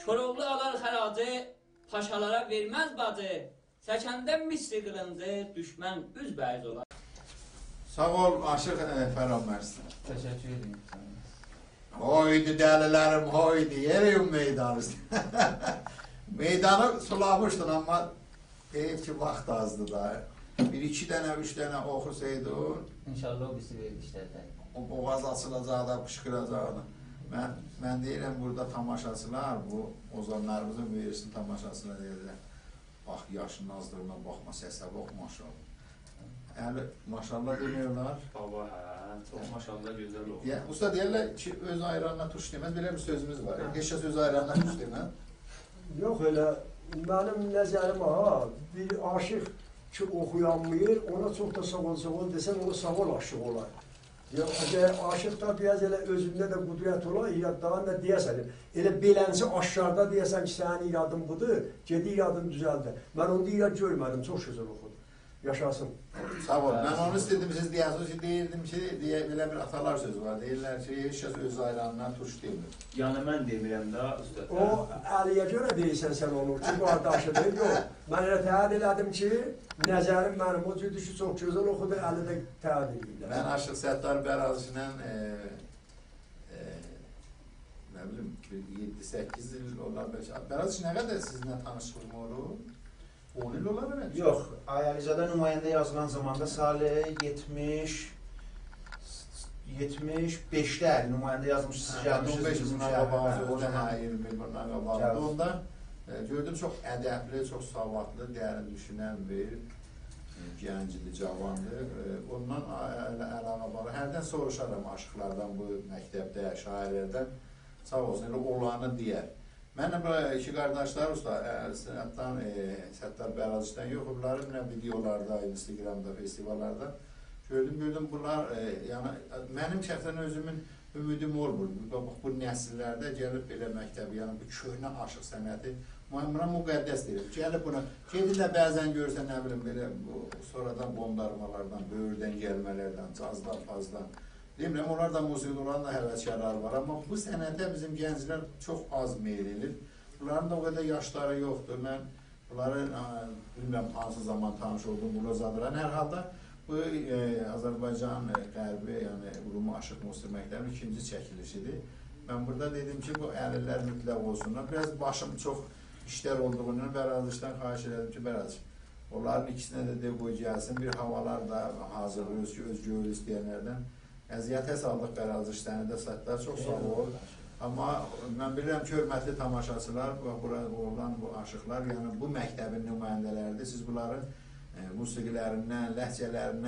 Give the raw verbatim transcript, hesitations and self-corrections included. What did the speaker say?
Koroğlu alar xəracı, paşalara verməz bacı. Səkəndə misri qılındı, düşmən üz bəyiz olar. Sağ ol, Aşıq Fərhad Mərsin. Təşəkkür edin. Hoydi dəlilərim, hoydi, yeriyim meydanı. Meydanı sulamışdın, amma deyib ki, vaxt azdı da. Bir iki dənə, üç dənə oxusaydın. İnşallah o bizi verir işlərdə. O boğaz açılacaq da, pışqıracaq da. Mən, mən deyirəm, burada tamaşaçılar, bu ozanlarımızın verirsin tamaşaçılar deyirlər. Bax, yaşın azdırına baxma, səsə bax, maşallah. Yəni, maşallah demiyorlar. Baba, hə, çox maşallah gözəl olur. Ya, usta deyirlər ki, öz ayranına tuş deməz, belə bir sözümüz var. Heç kəs öz ayranına tuş deməz. Yox, elə mənim nəzərim ha, bir aşıq ki oxuyanmayır, ona çox da savol-savol desən, ona savol aşıq olar. Əgər aşıq da biraz elə özündə də qudrət olar, yaddan da deyəsən, elə belənci aşkarda deyəsən ki, sənin yadın budur, gedi yadın düzəldir. Mən onu yad görmədim, çox gözəl oxudu. Yaşasın. Sağ ol. Mən onu istedim, siz deyərsiniz ki, deyirdim ki, deyə, belə bir atalar sözü var. Deyirlər ki, heç kəs öz ayranından tuş demir. Yəni, mən demirəm də, üstad. O, Əliyə görə deyirsən sən onu, ki, qardaşıdır. Yox, mən elə təhəd elədim ki, nəzərim mənim o cürdür ki, çox gözəl oxudu, Əli də təhəd edirlər. Mən Aşıq Səttar Bərazı ilə e, e, nə bilim, yeddi səkkiz il olar bəlkə. Bərazı nə qədər sizinlə tanışlığım olur? on il olar mı? Yox, Ayalizada nümayəndə yazılan zamanda Salih yetmiş yetmiş beşdə nümayəndə yazmış, siz gəlmişsiniz. on beş bundan qabağınız, özdən iyirmi il bundan qabağınız. Onda e, gördüm, çox ədəbli, çox savadlı, dərin düşünən bir e, gəncdir, cavandır. E, ondan əlavə var. Hərdən soruşaram aşıqlardan, bu məktəbdə, şairlərdən, sağ olsun, elə olanı deyər. Mənlə bu iki qardaşlar usta, Səttar e, Səttar Bərazıdan yox, bunların videolarda, Instagramda, festivallarda gördüm, gördüm bunlar, e, yəni mənim şəxsən özümün ümidim olmur. Bax, bu nəsillərdə gəlib belə məktəbi, yəni bu köhnə aşıq sənəti, buna müqəddəs deyir. Gəlib buna, gedirlər bəzən görürsən, nə bilim, belə bu, sonradan bombarmalardan, böyürdən gəlmələrdən, cazdan, fazdan. Demirəm, onlar da musiqi, onların da həvəskarları var, amma bu sənətə bizim gənclər çox az meyil edir. Bunların da o qədər yaşları yoxdur. Mən bunları, bilmirəm, hansı zaman tanış oldum, bunu zadıran. Hər halda bu e, Azərbaycan e, qərbi, yəni Ulumu Aşıq Musiqi Məktəbinin ikinci çəkilişidir. Mən burada dedim ki, bu əlillər mütləq olsunlar. Biraz başım çox işlər olduğundan Bərazışdan xahiş ededim ki, Bərazış, onların ikisinə də de qoy gəlsin, bir havalar da hazırlıyoruz ki, öz göğül istəyənlərdən. Əziyyətə saldıq Bərazış səni də Səttar, çox sağ ol. Amma mən bilirəm ki, hörmətli tamaşaçılar, burada olan bu aşıqlar, yəni bu məktəbin nümayəndələridir. Siz bunların e, musiqilərindən, ləhcələrindən,